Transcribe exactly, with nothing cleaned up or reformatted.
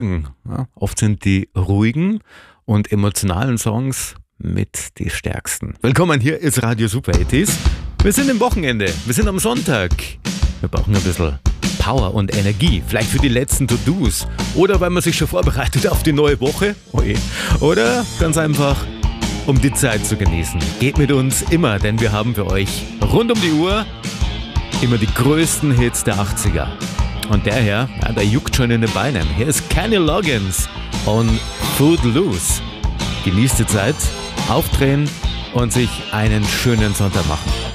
Ja, oft sind die ruhigen und emotionalen Songs mit die stärksten. Willkommen, hier ist Radio Super achtzig. Wir sind im Wochenende, wir sind am Sonntag. Wir brauchen ein bisschen Power und Energie, vielleicht für die letzten To-Dos oder weil man sich schon vorbereitet auf die neue Woche. Oje. Oder ganz einfach, um die Zeit zu genießen. Geht mit uns immer, denn wir haben für euch rund um die Uhr immer die größten Hits der achtziger. Und der hier, ja, der juckt schon in den Beinen. Hier ist Kenny Loggins und Footloose. Genießt die Zeit, aufdrehen und sich einen schönen Sonntag machen.